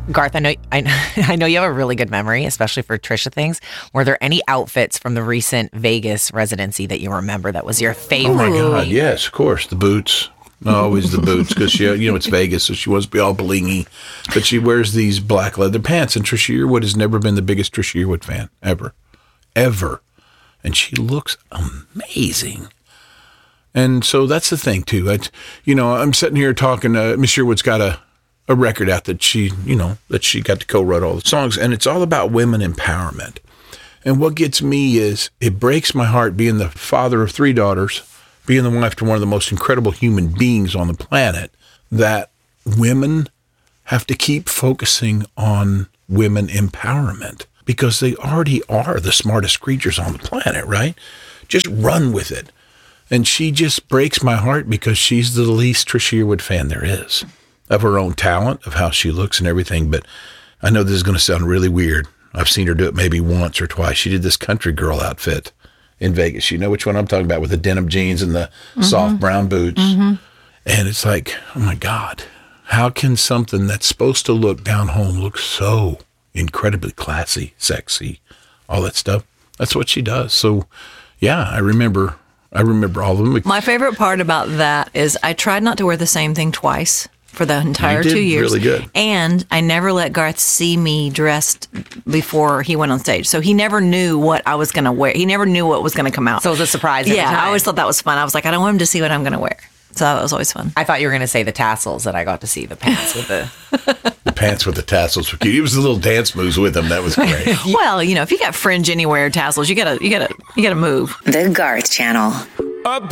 Garth, I know I know you have a really good memory, especially for Trisha things. Were there any outfits from the recent Vegas residency that you remember that was your favorite? Oh my God, yes, of course, the boots. Always the boots, because it's Vegas, so she wants to be all blingy. But she wears these black leather pants, and Trisha Yearwood has never been the biggest Trisha Yearwood fan, ever. And she looks amazing. And so that's the thing, too. I'm sitting here talking, Miss Yearwood's got a record out that she got to co-write all the songs, and it's all about women empowerment. And what gets me is, it breaks my heart being the father of 3 daughters, being the wife to one of the most incredible human beings on the planet, that women have to keep focusing on women empowerment, because they already are the smartest creatures on the planet, right? Just run with it. And she just breaks my heart, because she's the least Trisha Yearwood fan there is, of her own talent, of how she looks and everything. But I know this is going to sound really weird. I've seen her do it maybe once or twice. She did this country girl outfit in Vegas. You know which one I'm talking about, with the denim jeans and the soft brown boots. Mm-hmm. And it's like, oh my God, how can something that's supposed to look down home look so incredibly classy, sexy, all that stuff? That's what she does. So yeah, I remember all of them. My favorite part about that is I tried not to wear the same thing twice for the entire 2 years. Really good. And I never let Garth see me dressed before he went on stage. So he never knew what I was going to wear. He never knew what was going to come out. So it was a surprise every time. I always thought that was fun. I was like, I don't want him to see what I'm going to wear. So that was always fun. I thought you were going to say the tassels, that I got to see the pants with the... The pants with the tassels were cute. He was a little dance moves with them. That was great. Well, if you got fringe anywhere tassels, you gotta move. The Garth Channel. Up